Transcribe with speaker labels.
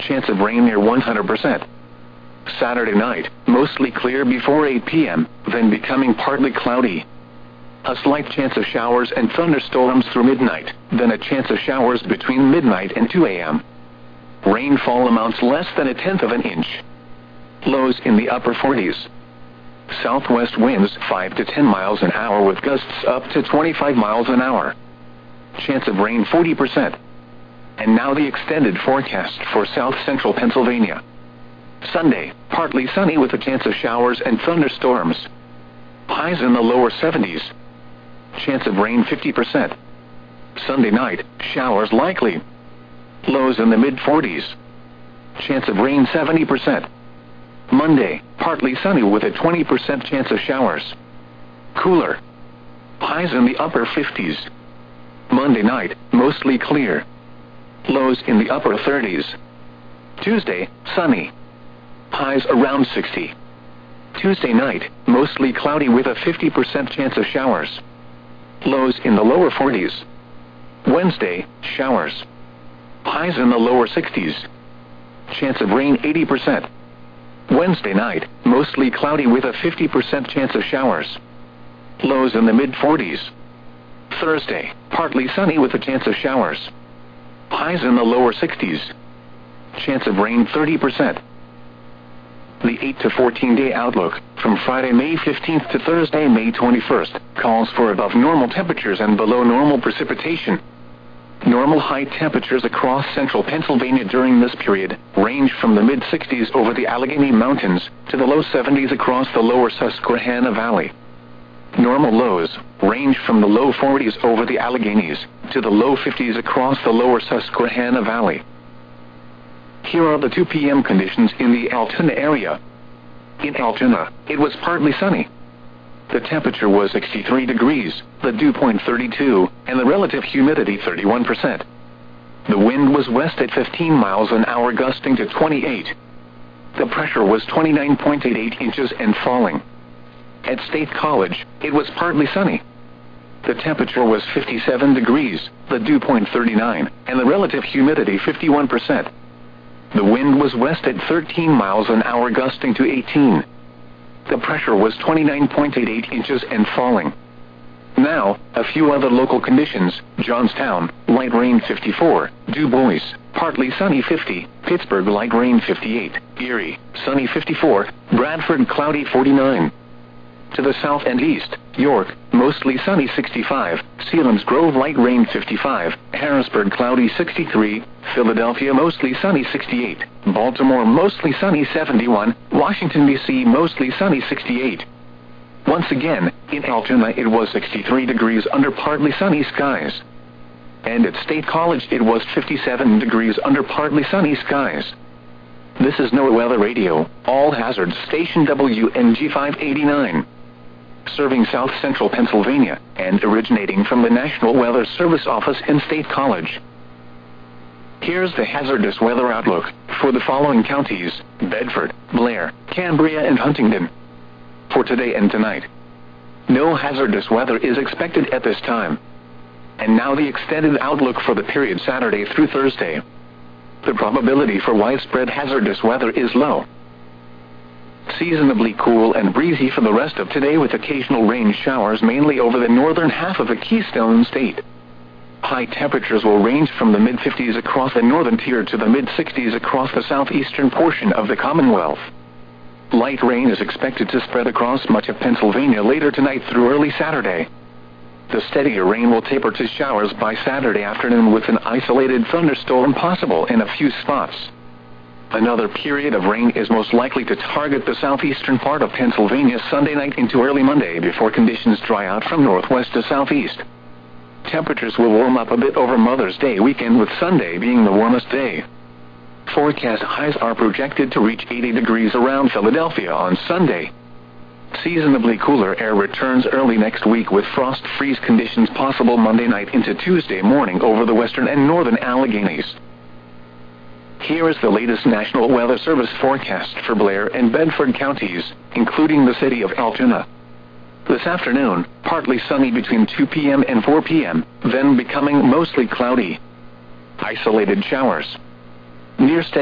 Speaker 1: chance of rain near 100%. Saturday night, mostly clear before 8 p.m., then becoming partly cloudy. A slight chance of showers and thunderstorms through midnight, then a chance of showers between midnight and 2 a.m. Rainfall amounts less than 1/10 of an inch. Lows in the upper 40s. Southwest winds 5 to 10 miles an hour with gusts up to 25 miles an hour. Chance of rain 40%. And now the extended forecast for south central Pennsylvania. Sunday, partly sunny with a chance of showers and thunderstorms. Highs in the lower 70s. Chance of rain 50%. Sunday night, showers likely. Lows in the mid-40s. Chance of rain 70%. Monday, partly sunny with a 20% chance of showers. Cooler. Highs in the upper 50s. Monday night, mostly clear. Lows in the upper 30s. Tuesday, sunny. Highs around 60. Tuesday night, mostly cloudy with a 50% chance of showers. Lows in the lower 40s. Wednesday, showers. Highs in the lower 60s. Chance of rain 80%. Wednesday night, mostly cloudy with a 50% chance of showers. Lows in the mid-40s. Thursday, partly sunny with a chance of showers. Highs in the lower 60s. Chance of rain 30%. The 8 to 14-day outlook, from Friday, May 15th to Thursday, May 21st, calls for above normal temperatures and below normal precipitation. Normal high temperatures across central Pennsylvania during this period range from the mid-60s over the Allegheny Mountains to the low 70s across the lower Susquehanna Valley. Normal lows range from the low 40s over the Alleghenies to the low 50s across the lower Susquehanna Valley. Here are the 2 p.m. conditions in the Altoona area. In Altoona, it was partly sunny. The temperature was 63 degrees, the dew point 32, and the relative humidity 31%. The wind was west at 15 miles an hour gusting to 28. The pressure was 29.88 inches and falling. At State College, it was partly sunny. The temperature was 57 degrees, the dew point 39, and the relative humidity 51%. The wind was west at 13 miles an hour gusting to 18. The pressure was 29.88 inches and falling. Now, a few other local conditions. Johnstown, light rain 54. Du Bois, partly sunny 50. Pittsburgh, light rain 58. Erie, sunny 54. Bradford, cloudy 49. To the south and east, York, mostly sunny 65. Selinsgrove, light rain 55. Harrisburg, cloudy 63. Philadelphia, mostly sunny 68. Baltimore, mostly sunny 71. Washington, D.C., mostly sunny 68. Once again, in Altoona it was 63 degrees under partly sunny skies. And at State College it was 57 degrees under partly sunny skies. This is NOAA Weather Radio, all hazards station WNG 589. Serving south central Pennsylvania, and originating from the National Weather Service office in State College. Here's the hazardous weather outlook for the following counties: Bedford, Blair, Cambria, and Huntingdon. For today and tonight, no hazardous weather is expected at this time. And now the extended outlook for the period Saturday through Thursday. The probability for widespread hazardous weather is low. Seasonably cool and breezy for the rest of today with occasional rain showers mainly over the northern half of the Keystone State. High temperatures will range from the mid-50s across the northern tier to the mid-60s across the southeastern portion of the Commonwealth. Light rain is expected to spread across much of Pennsylvania later tonight through early Saturday. The steadier rain will taper to showers by Saturday afternoon with an isolated thunderstorm possible in a few spots. Another period of rain is most likely to target the southeastern part of Pennsylvania Sunday night into early Monday before conditions dry out from northwest to southeast. Temperatures will warm up a bit over Mother's Day weekend with Sunday being the warmest day. Forecast highs are projected to reach 80 degrees around Philadelphia on Sunday. Seasonably cooler air returns early next week with frost freeze conditions possible Monday night into Tuesday morning over the western and northern Alleghenies. Here is the latest National Weather Service forecast for Blair and Bedford counties, including the city of Altoona. This afternoon, partly sunny between 2 p.m. and 4 p.m., then becoming mostly cloudy. Isolated showers. Near steady